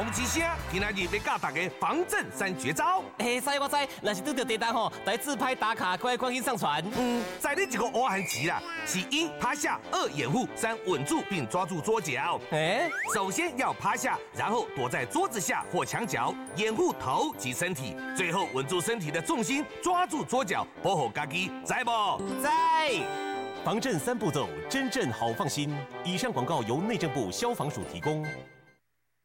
洪吉星今仔日要教大家防震3绝招。 知我知，若是拄到地震吼，来自拍打卡，快关心上传。 在你一个挖痕期啦，是1趴下，2掩护，3稳住并抓住桌角。首先要趴下，然后躲在桌子下或墙角，掩护头及身体，最后稳住身体的重心，抓住桌角，保护家己，知不？ 在。 防震3步骤，真正好放心。以上广告由内政部消防署提供。